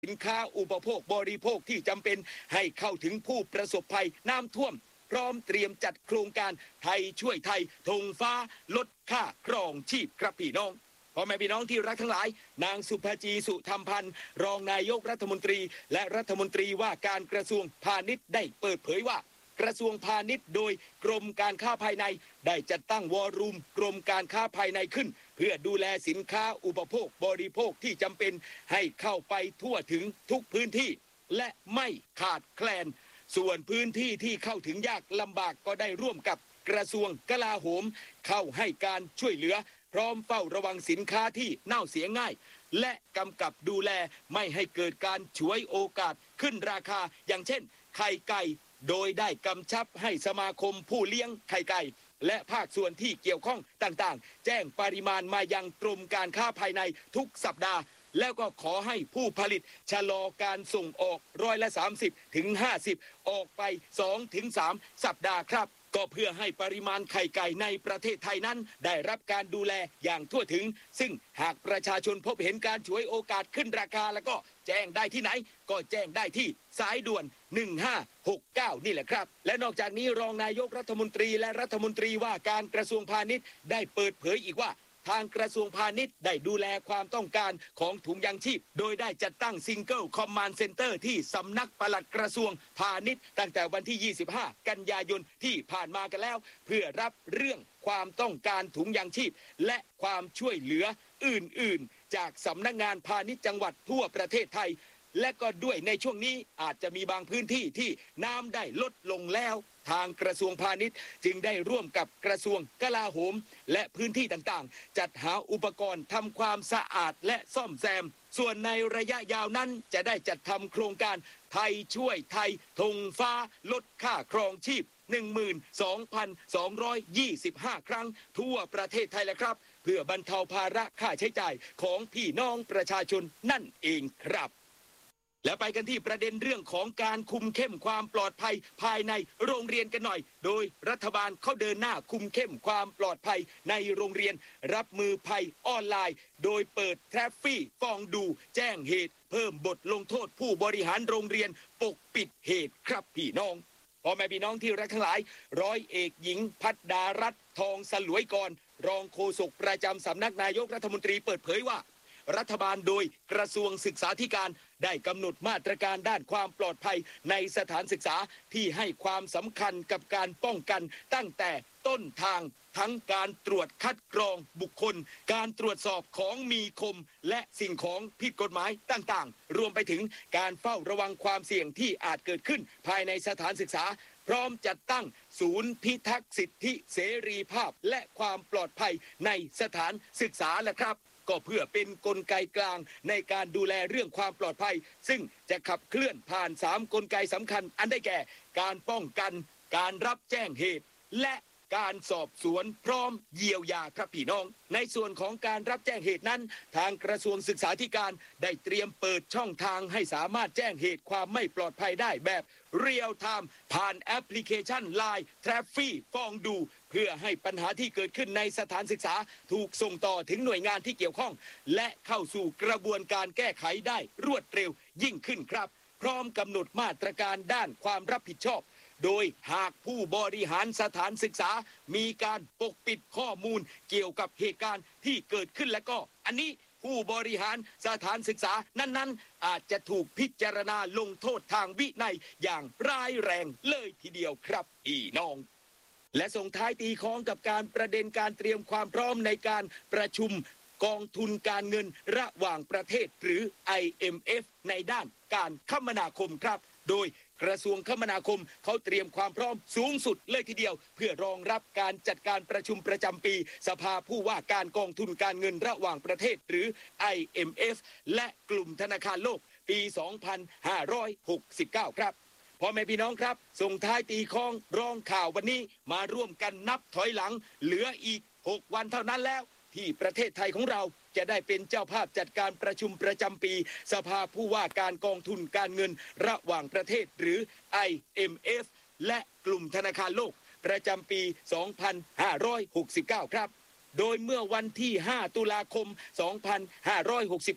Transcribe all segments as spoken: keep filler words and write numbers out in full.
สินค้าอุปโภคบริโภคที่จำเป็นให้เข้าถึงผู้ประสบภัยน้ำท่วมพร้อมเตรียมจัดโครงการไทยช่วยไทยธงฟ้าลดค่าครองชีพครับพี่น้องพ่อแม่พี่น้องที่รักทั้งหลายนางสุภจีสุธรรมพันธ์รองนายกรัฐมนตรีและรัฐมนตรีว่าการกระทรวงพาณิชย์ได้เปิดเผยว่ากระทรวงพาณิชย์โดยกรมการค้าภายในได้จัดตั้งวอรุ่มกรมการค้าภายในขึ้นเพื่อดูแลสินค้าอุปโภคบริโภคที่จำเป็นให้เข้าไปทั่วถึงทุกพื้นที่และไม่ขาดแคลนส่วนพื้นที่ที่เข้าถึงยากลำบากก็ได้ร่วมกับกระทรวงกลาโหมเข้าให้การช่วยเหลือพร้อมเฝ้าระวังสินค้าที่เน่าเสียง่ายและกำกับดูแลไม่ให้เกิดการฉวยโอกาสขึ้นราคาอย่างเช่นไข่ไก่โดยได้กำชับให้สมาคมผู้เลี้ยงไข่ไก่และภาคส่วนที่เกี่ยวข้องต่างๆแจ้งปริมาณมายังกรมการค้าภายในทุกสัปดาห์แล้วก็ขอให้ผู้ผลิตชะลอการส่งออกร้อยละสามสิบถึงห้าสิบออกไปสองถึงสามสัปดาห์ครับก็เพื่อให้ปริมาณไข่ไก่ในประเทศไทยนั้นได้รับการดูแลอย่างทั่วถึงซึ่งหากประชาชนพบเห็นการฉวยโอกาสขึ้นราคาแล้วก็แจ้งได้ที่ไหนก็แจ้งได้ที่สายด่วนหนึ่งห้าหกเก้านี่แหละครับและนอกจากนี้รองนายกรัฐมนตรีและรัฐมนตรีว่าการกระทรวงพาณิชย์ได้เปิดเผยอีกว่าทางกระทรวงพาณิชย์ได้ดูแลความต้องการของถุงยางชีพโดยได้จัดตั้งซิงเกิลคอมมานด์เซ็นเตอร์ที่สำนักปลัดกระทรวงพาณิชย์ตั้งแต่วันที่ยี่สิบห้ากันยายนที่ผ่านมากันแล้วเพื่อรับเรื่องความต้องการถุงยางชีพและความช่วยเหลืออื่นๆจากสำนักงานพาณิชย์จังหวัดทั่วประเทศไทยและก็ด้วยในช่วงนี้อาจจะมีบางพื้นที่ที่น้ำได้ลดลงแล้วทางกระทรวงพาณิชย์จึงได้ร่วมกับกระทรวงกลาโหมและพื้นที่ต่างๆจัดหาอุปกรณ์ทำความสะอาดและซ่อมแซมส่วนในระยะยาวนั้นจะได้จัดทำโครงการไทยช่วยไทยธงฟ้าลดค่าครองชีพ หนึ่งหมื่นสองพันสองร้อยยี่สิบห้า ครั้งทั่วประเทศไทยแล้วครับเพื่อบรรเทาภาระค่าใช้จ่ายของพี่น้องประชาชนนั่นเองครับแล้วไปกันที่ประเด็นเรื่องของการคุมเข้มความปลอดภัยภายในโรงเรียนกันหน่อยโดยรัฐบาลเขาเดินหน้าคุมเข้มความปลอดภัยในโรงเรียนรับมือภัยออนไลน์โดยเปิดแทรฟฟี่ฟองดูแจ้งเหตุเพิ่มบทลงโทษผู้บริหารโรงเรียนปกปิดเหตุครับพี่น้องพ่อแม่พี่น้องที่รักทั้งหลายร้อยเอกหญิงพัฒดารัตน์ทองสลวยกรรองโฆษกประจำสำนักนายกรัฐมนตรีเปิดเผยว่ารัฐบาลโดยกระทรวงศึกษาธิการได้กำหนดมาตรการด้านความปลอดภัยในสถานศึกษาที่ให้ความสำคัญกับการป้องกันตั้งแต่ต้นทางทั้งการตรวจคัดกรองบุคคลการตรวจสอบของมีคมและสิ่งของผิดกฎหมายต่างๆรวมไปถึงการเฝ้าระวังความเสี่ยงที่อาจเกิดขึ้นภายในสถานศึกษาพร้อมจัดตั้งศูนย์พิทักษ์สิทธิเสรีภาพและความปลอดภัยในสถานศึกษาแหละครับก็เพื่อเป็นกลไกกลางในการดูแลเรื่องความปลอดภัยซึ่งจะขับเคลื่อนผ่านสามกลไกสำคัญอันได้แก่การป้องกันการรับแจ้งเหตุและการสอบสวนพร้อมเยียวยาครับพี่น้องในส่วนของการรับแจ้งเหตุนั้นทางกระทรวงศึกษาธิการได้เตรียมเปิดช่องทางให้สามารถแจ้งเหตุความไม่ปลอดภัยได้แบบเรียลไทม์ผ่านแอปพลิเคชัน ไลน์ แทรฟฟี่ฟองดูเพื่อให้ปัญหาที่เกิดขึ้นในสถานศึกษาถูกส่งต่อถึงหน่วยงานที่เกี่ยวข้องและเข้าสู่กระบวนการแก้ไขได้รวดเร็วยิ่งขึ้นครับพร้อมกำหนดมาตรการด้านความรับผิดชอบโดยหากผู้บริหารสถานศึกษามีการปกปิดข้อมูลเกี่ยวกับเหตุการณ์ที่เกิดขึ้นแล้วก็อันนี้ผู้บริหารสถานศึกษานั้นๆอาจจะถูกพิจารณาลงโทษทางวินัยอย่างร้ายแรงเลยทีเดียวครับพี่น้องและส่งท้ายตีค้องกับการประเด็นการเตรียมความพร้อมในการประชุมกองทุนการเงินระหว่างประเทศหรือ ไอ เอ็ม เอฟ ในด้านการคมนาคมครับโดยกระทรวงคมนาคมเขาเตรียมความพร้อมสูงสุดเลยทีเดียวเพื่อรองรับการจัดการประชุมประจำปีสภาผู้ว่าการกองทุนการเงินระหว่างประเทศหรือ ไอ เอ็ม เอฟ และกลุ่มธนาคารโลกปี สองพันห้าร้อยหกสิบเก้า ครับพ่อแม่พี่น้องครับส่งท้ายตีค้องรองข่าววันนี้มาร่วมกันนับถอยหลังเหลืออีกหกวันเท่านั้นแล้วที่ประเทศไทยของเราจะได้เป็นเจ้าภาพจัดการประชุมประจำปีสภาผู้ว่าการกองทุนการเงินระหว่างประเทศหรือ ไอ เอ็ม เอฟ และกลุ่มธนาคารโลกประจำปี สองพันห้าร้อยหกสิบเก้า ครับโดยเมื่อวันที่ ห้า ตุลาคม สองพันห้าร้อยหกสิบเก้า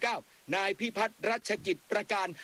นายพิพัฒน์รัชกิจประการ